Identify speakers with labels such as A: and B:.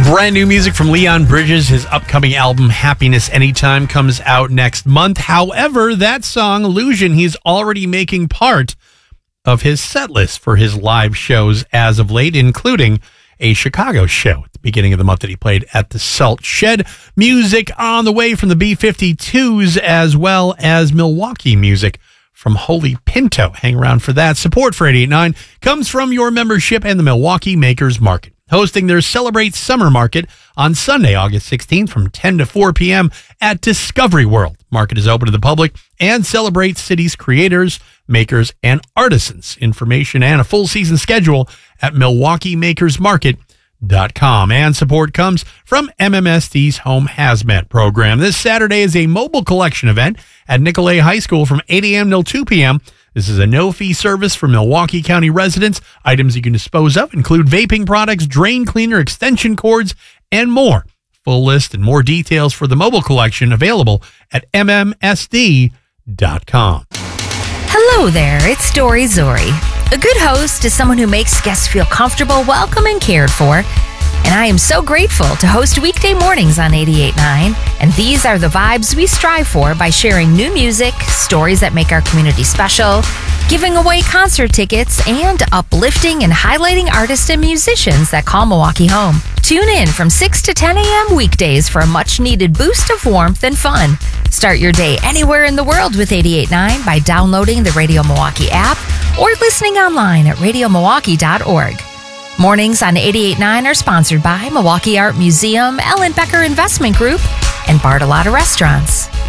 A: Brand new music from Leon Bridges. His upcoming album, Happiness Anytime, comes out next month. However, that song, Illusion, he's already making part of his set list for his live shows as of late, including a Chicago show at the beginning of the month that he played at the Salt Shed. Music on the way from the B-52s, as well as Milwaukee music from Holy Pinto. Hang around for that. Support for 88.9 comes from your membership and the Milwaukee Makers Market, hosting their Celebrate Summer Market on Sunday, August 16th from 10 to 4 p.m. at Discovery World. Market is open to the public and celebrates city's creators, makers, and artisans. Information and a full season schedule at MilwaukeeMakersMarket.com. And support comes from MMSD's Home Hazmat program. This Saturday is a mobile collection event at Nicolay High School from 8 a.m. till 2 p.m. This is a no-fee service for Milwaukee County residents. Items you can dispose of include vaping products, drain cleaner, extension cords, and more. Full list and more details for the mobile collection available at MMSD.com.
B: Hello there, it's Dory Zori. A good host is someone who makes guests feel comfortable, welcome, and cared for. And I am so grateful to host weekday mornings on 88.9. And these are the vibes we strive for by sharing new music, stories that make our community special, giving away concert tickets, and uplifting and highlighting artists and musicians that call Milwaukee home. Tune in from 6 to 10 a.m. weekdays for a much-needed boost of warmth and fun. Start your day anywhere in the world with 88.9 by downloading the Radio Milwaukee app or listening online at radiomilwaukee.org. Mornings on 88.9 are sponsored by Milwaukee Art Museum, Ellen Becker Investment Group, and Bartolotta Restaurants.